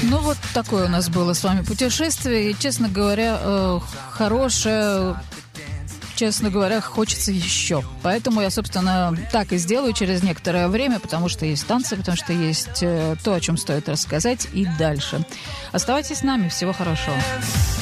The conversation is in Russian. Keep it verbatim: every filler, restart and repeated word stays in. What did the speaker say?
Ну, вот такое у нас было с вами путешествие. И, честно говоря, э, хорошее... Честно говоря, хочется еще. Поэтому я, собственно, так и сделаю через некоторое время, потому что есть танцы, потому что есть э, то, о чем стоит рассказать, и дальше. Оставайтесь с нами. Всего хорошего.